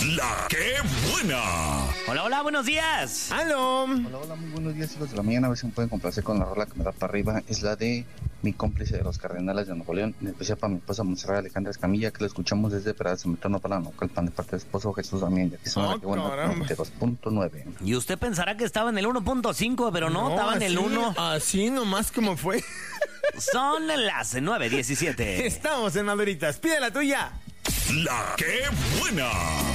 La que buena. Hola, hola, buenos días. ¡Aló! Hola, hola, muy buenos días, hijos de la mañana. A ver si me pueden complacer con la rola que me da para arriba. Es la de Mi cómplice de los Cardenales de Nuevo León, en especial para mi esposa Montserrat Alejandra Escamilla, que la escuchamos desde Pedraza de Metorno para Naucalpan, de parte de esposo Jesús Damián, y aquí son La que buena, caramba. 92.9. Y usted pensará que estaba en el 1.5, pero no, estaba en el 1. Así nomás como fue. Son las 9:17. Estamos en Maduritas. Pide la tuya. La que buena.